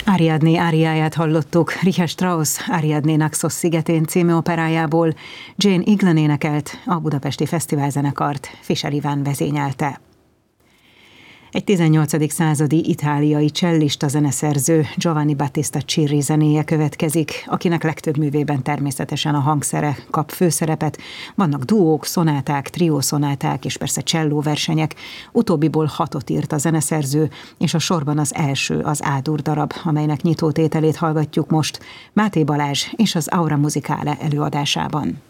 Ariadné áriáját hallottuk, Richard Strauss Ariadné Naxos szigetén című operájából. Jane Eaglen énekelt, a Budapesti Fesztiválzenekart Fischer Iván vezényelte. Egy 18. századi itáliai csellista zeneszerző, Giovanni Battista Cirri zenéje következik, akinek legtöbb művében természetesen a hangszere kap főszerepet. Vannak duók, szonáták, triószonáták és persze csellóversenyek. Utóbbiból 6 írt a zeneszerző, és a sorban az első az A-dur darab, amelynek nyitótételét hallgatjuk most Máté Balázs és az Aura Musicale előadásában.